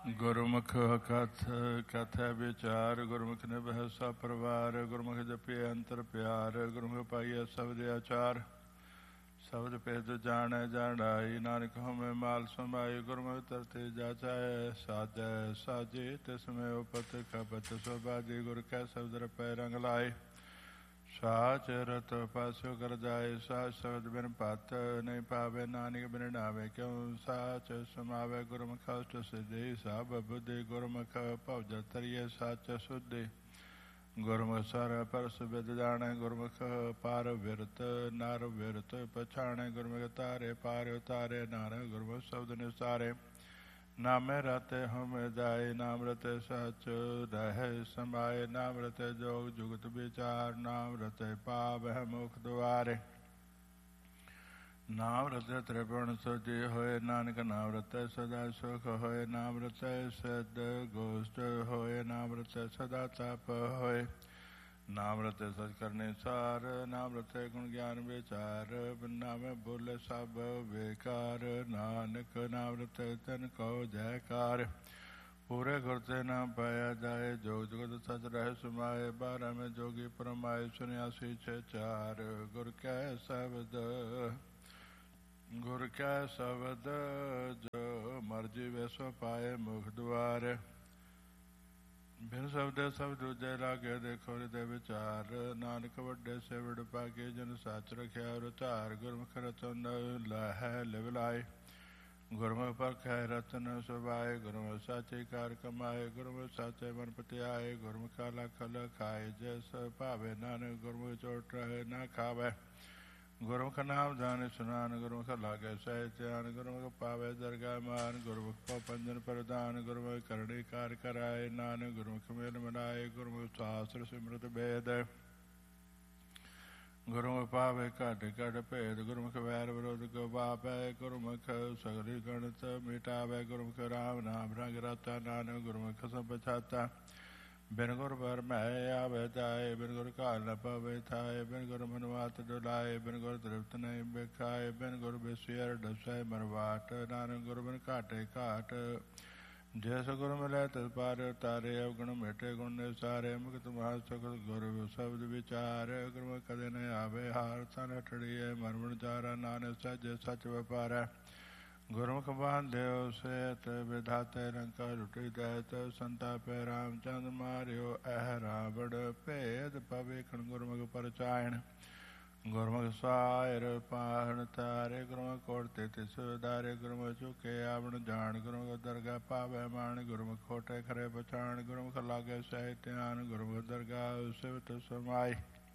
ਗੁਰਮੁਖ ਕਥੈ ਵਿਚਾਰ, ਗੁਰਮੁਖ ਨਿਭੈ ਸਭ ਪਰਿਵਾਰ, ਗੁਰਮੁਖ ਜਪਿਐ ਅੰਤਰ ਪਿਆਰ, ਗੁਰਮੁਖ ਪਾਈਐ ਸਬਦ ਆਚਾਰ। ਸ਼ਬਦ ਭੇਦ ਜਾਣੈ ਜਾਣਾਈ, ਨਾਨਕ ਹਉਮੈ ਮਾਲ ਸਮਾਈ, ਗੁਰਮੁਖ ਤਰਤੇ ਜਾਚੈ ਸਾਜੈ ਸਾਜੇ, ਤਿਸਮੈ ਉਪਤ ਕਪਤ ਸੁਭਾਜੀ, ਗੁਰ ਕੈ ਸ਼ਬਦ ਰਪੈ ਰੰਗ ਲਾਏ। ਸਾਚ ਰਤ ਪਾਸਿਓ ਕਰ ਜਾਏ, ਸਾਚ ਸ਼ਬਦ ਬਿਨ ਪਤ ਨਹੀਂ ਪਾਵੇ, ਨਾਨਕ ਬਿਨ ਨਾਵੇ ਕਿਉ ਸਾਚ ਸਮਾਵੇ। ਗੁਰਮੁਖ ਅਸ਼ਟ ਸਿੱਧੀ ਸਭ ਬੁੱਧੀ, ਗੁਰਮੁਖ ਭਵ ਤਰੀਏ ਸੱਚ ਸੁਧੀ, ਗੁਰਮੁਖ ਸਰ ਪਰਸ ਬਿਦ ਜਾਣੈ, ਗੁਰਮੁਖ ਪਾਰ ਬਿਰਤ ਨਰ ਬਿਰਤ ਪਛਾਣੈ, ਗੁਰਮੁਖ ਤਾਰੇ ਪਾਰ ਉਤਾਰੇ ਨਾਨਕ, ਗੁਰਮੁਖ ਸ਼ਬਦ ਨਿਸਾਰੇ। ਨਾਮੇ ਰਤੇ ਹਉਮੈ ਜਾਏ, ਨਾਮ ਰਤੇ ਸਚ ਰਹਿ ਸਮਾਏ, ਨਾਮ ਰਤੇ ਜੋਗ ਜੁਗਤ ਵਿਚਾਰ, ਨਾਮ ਰਤੇ ਪਾਵਹਿ ਮੁਖ ਦੁਆਰੇ। ਨਾਮ ਰਤੇ ਤ੍ਰਿਭੁਵਨ ਸੋਜੀ ਹੋਏ, ਨਾਨਕ ਨਾਮ ਰਤੇ ਸਦਾ ਸੁਖ ਹੋਏ, ਨਾਮ ਰਤੇ ਸਿੱਧ ਗੋਸ਼ਟ ਹੋਏ, ਨਾਮ ਰਤੇ ਸਦਾ ਤਪ ਹੋਏ, ਨਾਮ ਰਤੇ ਸਚ ਕਰਨੇ ਸਾਰ, ਨਾਮ ਰਤੇ ਗੁਣ ਗਿਆਨ ਵਿਚਾਰ, ਨਾਮੇ ਬੋਲੇ ਸਭ ਬੇਕਾਰ, ਨਾਨਕ ਨਾਮ ਰਤੇ ਤਨ ਕਉ ਜੈਕਾਰ। ਪੂਰੇ ਗੁਰ ਤੇ ਨਾਮ ਪਾਇਆ ਜਾਏ, ਜੋਗ ਜੁਗਤ ਸਚ ਰਹਿ ਸਮਾਏ, 12 ਮੈਂ ਜੋਗੀ ਪਰਮਾਏ, ਸੁਨਿਆਸੀ ਛੇ ਚਾਰ। ਗੁਰ ਕੈ ਸ਼ਬਦ ਗੁਰ ਕੈ ਸ਼ਬਦ ਜੋ ਮਰਜੀ ਵੈਸੋ ਪਾਏ ਮੁਖ ਦੁਆਰ। ਬਿਨ ਸ਼ਬਦੇ ਸਭ ਦੂਜੇ ਲਾਗੇ, ਦੇਖੋ ਹਿਰਦੇ ਵਿਚਾਰ, ਨਾਨਕ ਵੱਡੇ ਸੇਵੜ ਪਾਗੇ, ਜਨ ਸੱਚ ਰਖਿਆ ਰੁਧਾਰ। ਗੁਰਮੁਖ ਰਤਨ ਲਹੈ ਲਿਵ ਲਾਏ, ਗੁਰਮੁਖ ਪਰਖੈ ਰਤਨ ਸੁਭਾਏ, ਗੁਰਮੁਖ ਸਾਚੇ ਕਾਰ ਕਮਾਏ, ਗੁਰਮੁਖ ਸਾਚੇ ਮਨ ਪਤਿਆਏ, ਗੁਰਮੁਖ ਲਖ ਲਖਾਏ ਜੈਸ ਭਾਵੇ, ਨਾਨਕ ਗੁਰਮੁਖ ਚੋਟ ਰਹੇ ਨਾ ਖਾਵੇ। ਗੁਰਮੁਖ ਨਾਮ ਜਾਣੇ ਸੁਨਾਨ, ਗੁਰਮੁਖ ਲਾਗੇ ਸਹਿ ਧਿਆਨ, ਗੁਰਮੁਖ ਪਾਵੇ ਦਰਗਾਹ ਮਾਨ, ਗੁਰਮੁਖ ਪਉ ਪੰਜਨ ਪ੍ਰਦਾਨ, ਗੁਰਮੁਖ ਕਰੜੀ ਕਾਰ ਕਰਾਏ, ਨਾਨਕ ਗੁਰਮੁਖ ਮੇਲ ਮਿਲਾਏ, ਗੁਰਮੁਖ ਸ਼ਾਸਤਰ ਸਿਮਰਤ ਭੇਦ। ਗੁਰਮੁਖ ਪਾਵੇ ਘਟ ਘਟ ਭੇਦ, ਗੁਰਮੁਖ ਵੈਰ ਵਿਰੋਧ ਗਵਾਵੇ, ਗੁਰਮੁਖ ਸਗਲੀ ਗਣਤ ਮਿਟਾਵੇ, ਗੁਰਮੁਖ ਰਾਮ ਨਾਮ ਰੰਗ ਰਾਤਾ, ਨਾਨਕ ਗੁਰਮੁਖ ਸਭ ਪਛਾਤਾ। ਬਿਨ ਗੁਰ ਪਰ ਮੈਂ ਆਵੇ ਜਾਏ, ਬਿਨ ਗੁਰ ਘਾਲ ਨ ਪਵੇ ਥਾਏ, ਬਿਨ ਗੁਰ ਮਨੁਆਤ ਡੁਲਾਏ, ਬਿਨ ਗੁਰ ਤ੍ਰਿਪਤ ਨਹੀਂ ਬਿਖਾਏ, ਬਿਨ ਗੁਰ ਬਿਸੁਅਰ ਡਸੈ ਮਰਵਾਟ, ਨਾਨਕ ਗੁਰ ਬਿਨ ਘਾਟੇ ਘਾਟ। ਜੈਸ ਗੁਰ ਮਿਲੈ ਤਿਸ ਪਾਰ ਉਤਾਰੇ, ਅਵਗੁਣ ਮਿਟੇ ਗੁਣ ਨਿਸਾਰੇ, ਮੁਕਤ ਮਹਾ ਸੁਖਤ ਗੁਰ ਸ਼ਬਦ ਵਿਚਾਰ। ਗੁਰਮੁਖ ਕਦੇ ਨ ਆਵੇ ਹਾਰ, ਤਨ ਹਠੜੀਐ ਮਨ ਵਣਜਾਰਾ, ਨਾਨਕ ਸੱਚ ਸੱਚ ਵਪਾਰੈ। ਗੁਰਮੁਖ ਬਾਂਧਿਓ ਸੇਤ, ਵਿਧਾਤੇ ਰੰਕਾ ਲੁਟੀ ਦੈਤ, ਸੰਤਾਪੈ ਰਾਮ ਚੰਦ ਮਾਰਿਓ ਐ ਰਾਵੜ ਭੇਦ, ਪਵੇਖਣ ਗੁਰਮੁਖ ਪਰਚਾਇਣ। ਗੁਰਮੁਖ ਸਾਇਰ ਪਾਹਣ ਤਾਰੇ, ਗੁਰਮੁਖ ਕੋਟ ਤੇ ਤਿਸ ਉਦਾਰੇ, ਗੁਰਮੁਖ ਚੁਕੇ ਆਵਣ ਜਾਣ, ਗੁਰਮੁਖ ਦਰਗਾਹ ਪਾਵੈ ਮਾਣ, ਗੁਰਮੁਖ ਖੋਟੇ ਖਰੇ ਪਛਾਣ, ਗੁਰਮੁਖ ਲਾਗੇ ਸਹਿ ਧਿਆਨ, ਗੁਰਮੁਖ ਦਰਗਾਹ ਸਿਵਤ ਸਮਾਈ।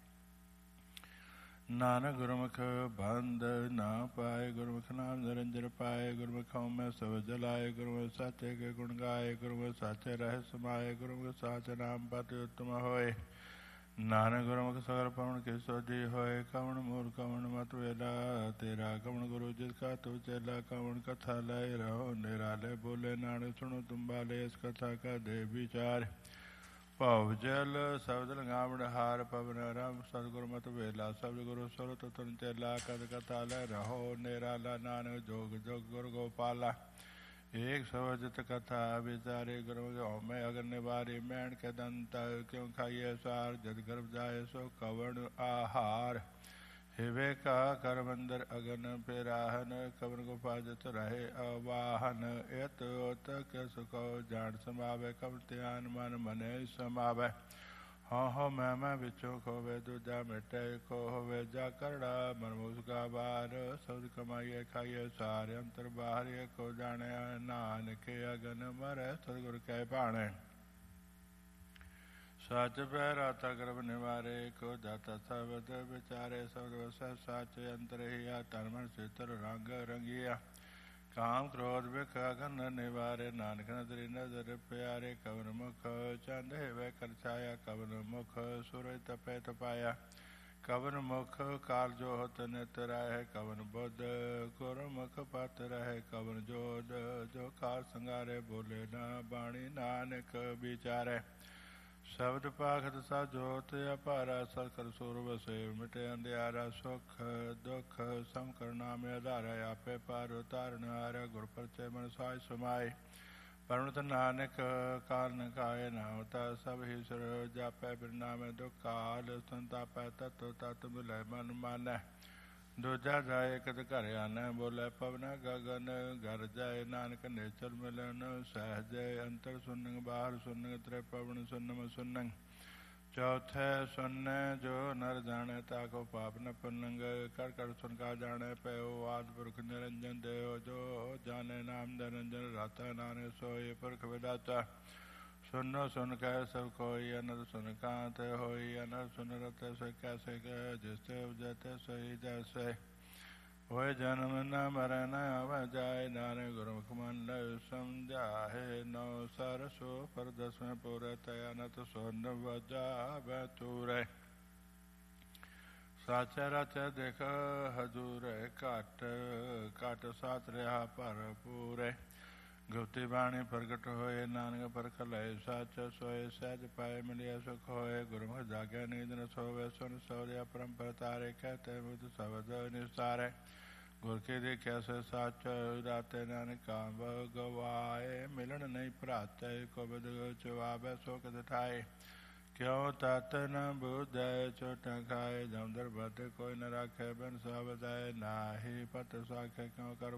ਨਾਨਕ ਗੁਰਮੁਖ ਬੰਦ ਨਾ ਪਾਏ, ਗੁਰਮੁਖ ਨਾਮ ਨਿਰੰਜਨ ਪਾਏ, ਗੁਰਮੁਖ ਹਉਮੈ ਸਭ ਜਲਾਏ, ਗੁਰਮੁਖ ਸਾਚੇ ਕੇ ਗੁਣ ਗਾਏ, ਗੁਰਮੁਖ ਸਾਚੇ ਰਹਿ ਸਮਾਏ, ਗੁਰਮੁਖ ਸਾਚੇ ਨਾਮ ਪਤਿ ਉਤਮ ਹੋਏ। ਨਾਨਕ ਗੁਰਮੁਖ ਸਗਲ ਪਵਨ ਕੀ ਸੋਝੀ ਹੋਏ, ਕਵਣ ਮੂਲ ਕਵਣ ਮਤ ਵੇਲਾ ਤੇਰਾ, ਕਵਣ ਗੁਰੂ ਜਿਸ ਕਾ ਤੂੰ ਚੇਲਾ, ਕਵਣ ਕਥਾ ਲੈ ਰਹੋ ਨਿਰਾਲੇ ਬੋਲੇ, ਨਾਨਕ ਸੁਣੋ ਤੁਮ ਬਾਲੇ ਇਸ ਕਥਾ ਕਾ ਦੇ ਵਿਚਾਰ। ਭਵ ਜਲ ਸ਼ਬਦ ਲੰਗਾਵਣ ਹਾਰ, ਪਵਨ ਰਾਮ ਸਤਿਗੁਰ ਮਤ ਵੇਲਾ, ਸ਼ਬਦ ਗੁਰੂ ਸੁਰਤ ਤੁਨ ਚੇਲਾ, ਕਦ ਕਥਾ ਲੈ ਰਹੋ ਨਿਰਾਲਾ, ਨਾਨਕ ਜੋਗ ਜੋਗ ਗੁਰ ਗੋਪਾਲਾ। ਏਕ ਸਵਜਤ ਕਥਾ ਵਿਚਾਰੇ, ਗੁਰਮੁਖ ਹਉਮੈ ਅਗਨ ਨਿਵਾਰੇ, ਮੈਣ ਕੇ ਦੰਤ ਕਿਉ ਖਾਈਐ ਸਾਰ, ਜਦ ਗਰਭ ਜਾਏ ਸੋ ਕਵਣ ਆਹਾਰ। ਹਿਵੇ ਕਾ ਕਰਮ ਅੰਦਰ ਅਗਨ ਪਿਰਾਹਨ, ਕਵਨ ਗੁਪਾਜਤ ਰਹੇ ਅਵਾਹਨ, ਇਤ ਉਤ ਕਿਸ ਕਉ ਜਾਣ ਸਮਾਵੇ, ਕਵਨ ਧਿਆਨ ਮਨ ਮਨੇ ਸਮਾਵੇ। ਹਉ ਹਉ ਮੈਂ ਵਿੱਚੋਂ ਖੋਵੇ, ਦੂਜਾ ਮਿਟੇ ਕੋ ਹੋਵੇ, ਜਾ ਕਰੜਾ ਮਨ ਮੁਸਕਾ ਬਾਰ, ਸ਼ਬਦ ਕਮਾਈਏ ਖਾਈਏ ਸਾਰ, ਅੰਤਰ ਬਾਹਰ ਕੋ ਜਾਣਿਆ, ਨਾਨਕ ਅਗਨ ਮਰੈ ਸਤਿਗੁਰ ਕੈ ਭਾਣੈ। ਸੱਚ ਪੈ ਰਾਤਾ ਗਰਭ ਨਿਵਾਰੇ, ਕੋ ਜਾਤਾ ਸ਼ਬਦ ਵਿਚਾਰੇ, ਸ਼ਬਦ ਵਸੈ ਸੱਚ ਅੰਤਰ ਹੀਆ, ਤਨ ਮਨ ਚਿਤਰ ਰੰਗ ਰੰਗੀਆ। ਕਾਮ ਕ੍ਰੋਧ ਬਿਖ ਅਗਨ ਨਿਵਾਰੇ, ਨਾਨਕ ਨਦਰੀ ਨਜ਼ਰ ਪਿਆਰੇ, ਕਵਨ ਮੁਖ ਚੰਦ ਹਿਵੈ ਕਰ ਛਾਇਆ, ਕਵਨ ਮੁਖ ਸੂਰਜ ਤਪੈ ਤਪਾਇਆ, ਕਵਨ ਮੁਖ ਕਾਲ ਜੋਹਤ ਨਿਤ ਰਹਿ, ਕਵਨ ਬੁੱਧ ਗੁਰਮੁਖ ਪਤ ਰਹਿ, ਕਵਨ ਜੋਧ ਜੋ ਕਾਲ ਸੰਗਾਰੇ, ਬੋਲੇ ਨਾ ਬਾਣੀ ਨਾਨਕ ਵਿਚਾਰੈ। ਸ਼ਬਦ ਪਾਖਤ ਸਾ ਜੋਤ ਅਪਾਰਾ, ਸਖਰ ਸੁਰ ਵਸੇ ਮਿਟੇ ਅੰਧਿਆਰਾ, ਸੁਖ ਦੁਖ ਸਮ ਕਰ ਨਾਮੇ ਆਧਾਰਾ, ਆਪੇ ਪਾਰ ਉਤਾਰਨ ਹਾਰਾ, ਗੁਰ ਪਰਚੇ ਮਨ ਸਾਜ ਸਮਾਏ। ਪਰਮਤ ਨਾਨਕ ਕਾਰਨ ਕਾਏ ਨਾ ਹੋਤਾ ਸਭ ਹੀ ਸੁਰ ਜਾਪੈ ਬਿਨ ਨਾਮੈ ਦੁਖ ਕਾਲ ਸੰਤਾਪੈ ਤਤੁ ਤਤ ਮਿਲੈ ਮਨ ਮਾਨੈ ਦੂਜਾ ਜਾਏ ਕਦ ਘਰ ਆਨੈ ਬੋਲੇ ਪਵਨ ਗਗਨ ਘਰ ਜਾਏ ਨਾਨਕ ਨੇਚਰ ਮਿਲਨ ਸਹਜੈ ਅੰਤਰ ਸੁਨੰਗ ਬਾਹਰ ਸੁਨੰਗ ਤ੍ਰੇ ਪਵਨ ਸੁਨਮ ਸੁਨੰਗ ਚੌਥੇ ਸੁਨੈ ਜੋ ਨਰ ਜਾਣੈ ਤਾਕੋ ਪਾਪ ਨ ਪੁਨੰਗ ਕਰ ਕਰ ਸੁਨ ਕਾ ਜਾਣੈ ਪਇਓ ਆਦਿ ਪੁਰਖ ਨਿਰੰਜਨ ਦੇਓ ਜੋ ਜਾਣੈ ਨਾਮ ਨਿਰੰਜਨ ਰਾਤਾ ਨਾਨਕ ਸੋਇ ਪੁਰਖ ਵਿਦਾਤਾ ਸੁਨੋ ਸੁਨ ਕੈ ਸਭ ਕੋਈ ਅਨੰਦ ਸੁਨ ਕਾਂਤ ਹੋਈ ਅਨੰਦ ਸੁਨ ਰਤਿ ਸੋ ਕੈਸੇ ਕੈ ਜਿਸ ਤੇ ਉਪਜੈ ਸੋਈ ਜੈਸੇ ਹੋਏ ਜਨਮ ਨ ਮਰੈ ਨ ਆਵੈ ਜਾਇ ਨਾਨਕ ਗੁਰਮੁਖ ਮਨ ਲਇ ਸਮਝਾਏ ਨੌ ਸਰ ਸੋ ਪਰ ਦਸਵੇਂ ਪੂਰੇ ਤੈ ਅਨੰਤ ਸੁਨ ਵਜਾਵੈ ਤੂਰੇ ਸਾਚੈ ਰਾਚੈ ਦੇਖ ਹਜੂਰੇ ਘਟ ਘਟ ਸਾਚ ਰਿਹਾ ਭਰਪੂਰੇ ਗੁਪਤੀ ਬਾਣੀ ਪ੍ਰਗਟ ਹੋਏ ਨਾਨਕ ਪਰਖ ਲਏ ਸੱਚ ਸੋਏ ਸਹਿਜ ਪਾਏ ਮਿਲਿਆ ਸੁਖ ਹੋਏ ਗੁਰਮੁਖ ਜਾਗਿਆ ਨੀਂਦ ਨ ਸੋਵੇ ਸੁਨ ਸੋਰਿਆ ਪਰੰਪਰ ਤਾਰੇ ਕਹਤੇ ਮੁਦ ਸ਼ਬਦ ਨਿਸਾਰੇ ਗੁਰ ਕੇ ਦੇਖਿਆ ਸੇ ਸੱਚ ਰਾਤੇ ਨਾਨਕ ਕਾਮ ਗਵਾਏ ਮਿਲਣ ਨਹੀਂ ਭਰਾਤੇ ਕੋਬਿਦ ਚਵਾਵੇ ਸੋ ਕਦ ਠਾਏ ਕਿਉ ਤਤ ਨ ਬੁਧੈ ਛੋਟਾ ਖਾਏ ਜਮਦਰ ਬਦ ਕੋਈ ਨ ਰਾਖੇ ਬਿਨ ਸਬਦੈ ਨਾਹੀ ਪਤ ਸਾਖੇ ਕਿਉ ਕਰ